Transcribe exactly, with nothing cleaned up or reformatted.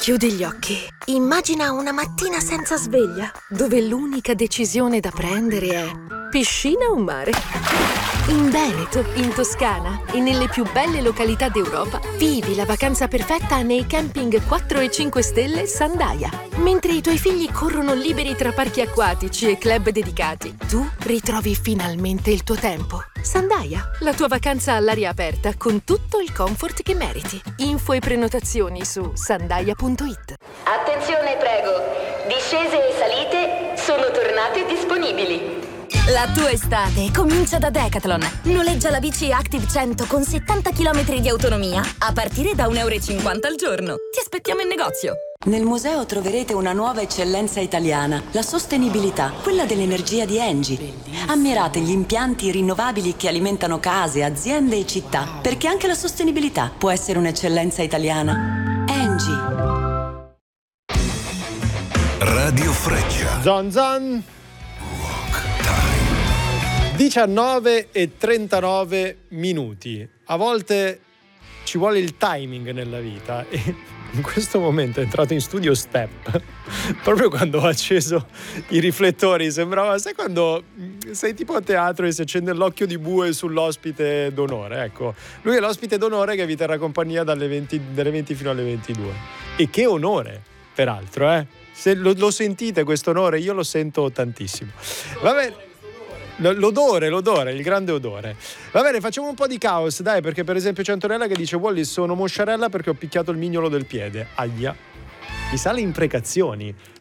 Chiudi gli occhi. Immagina una mattina senza sveglia, dove l'unica decisione da prendere è piscina o mare. In Veneto, in Toscana e nelle più belle località d'Europa, vivi la vacanza perfetta nei camping quattro e cinque stelle Sandaia. Mentre i tuoi figli corrono liberi tra parchi acquatici e club dedicati, tu ritrovi finalmente il tuo tempo. Sandaia, la tua vacanza all'aria aperta con tutto il comfort che meriti. Info e prenotazioni su sandaia punto it. Attenzione, prego. Discese e salite sono tornate disponibili. La tua estate comincia da Decathlon. Noleggia la bici Active cento con settanta chilometri di autonomia a partire da un euro e cinquanta al giorno. Ti aspettiamo in negozio. Nel museo troverete una nuova eccellenza italiana, la sostenibilità, quella dell'energia di Engie. Ammirate gli impianti rinnovabili che alimentano case, aziende e città, perché anche la sostenibilità può essere un'eccellenza italiana. Engie. Radio Freccia. Zon zon. diciannove e trentanove minuti. A volte ci vuole il timing nella vita e in questo momento è entrato in studio Step proprio quando ho acceso i riflettori. Sembrava, sai, quando sei tipo a teatro e si accende l'occhio di bue sull'ospite d'onore. Ecco, lui è l'ospite d'onore che vi terrà compagnia dalle venti, dalle venti fino alle ventidue. E che onore, peraltro, eh? Se lo, lo sentite questo onore, io lo sento tantissimo. Va bene. L'odore, l'odore, il grande odore. Va bene, facciamo un po' di caos, dai, perché per esempio c'è Antonella che dice: Wally, sono mosciarella perché ho picchiato il mignolo del piede. Aia. Mi sa le imprecazioni.